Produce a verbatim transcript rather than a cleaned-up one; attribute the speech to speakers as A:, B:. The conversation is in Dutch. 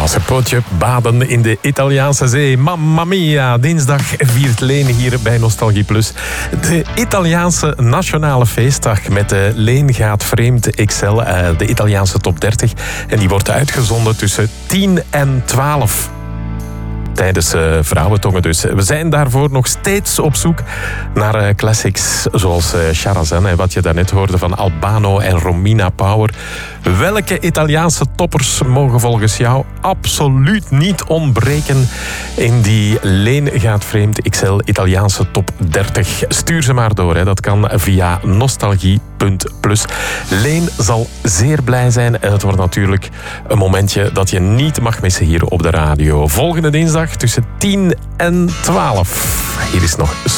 A: Wasserpootje, baden in de Italiaanse zee. Mamma mia, dinsdag viert Leen hier bij Nostalgie Plus. De Italiaanse nationale feestdag met de Leen gaat vreemd X L, de Italiaanse top dertig. En die wordt uitgezonden tussen tien en twaalf. Tijdens uh, Vrouwentongen dus. We zijn daarvoor nog steeds op zoek naar uh, classics zoals uh, Charazan en wat je daarnet hoorde van Albano en Romina Power. Welke Italiaanse toppers mogen volgens jou absoluut niet ontbreken in die Leen gaat vreemd X L Italiaanse top dertig? Stuur ze maar door. Hè. Dat kan via nostalgie punt plus. Leen zal zeer blij zijn en het wordt natuurlijk een momentje dat je niet mag missen hier op de radio. Volgende dinsdag tussen tien en twaalf. Hier is nog